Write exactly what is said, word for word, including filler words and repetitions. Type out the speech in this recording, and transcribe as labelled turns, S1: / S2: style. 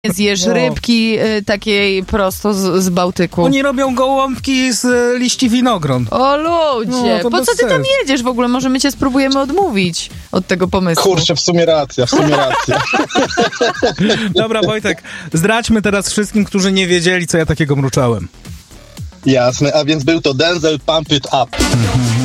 S1: Zjesz
S2: No.
S1: rybki y, takiej prosto z, z Bałtyku.
S2: Oni robią gołąbki z e, liści winogron.
S1: O ludzie,
S2: No, to
S1: po
S2: bez
S1: co ty tam
S2: sensu.
S1: jedziesz w ogóle? Może my cię spróbujemy odmówić od tego pomysłu.
S3: Kurczę, w sumie racja, w sumie racja.
S2: Dobra, Wojtek, zdradźmy teraz wszystkim, którzy nie wiedzieli, co ja takiego mruczałem.
S3: Jasne, a więc był to Denzel Pump It Up.